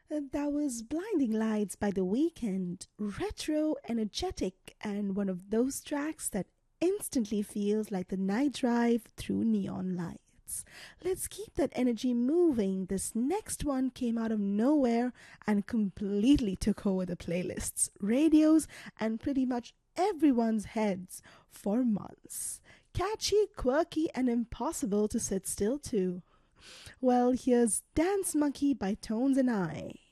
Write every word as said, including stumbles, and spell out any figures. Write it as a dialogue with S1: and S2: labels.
S1: Uh, That was Blinding Lights by The Weeknd, retro, energetic, and one of those tracks that instantly feels like the night drive through neon lights. Let's keep that energy moving. This next one came out of nowhere and completely took over the playlists, radios, and pretty much everyone's heads for months. Catchy, quirky, and impossible to sit still to. Well, here's Dance Monkey by Tones and I.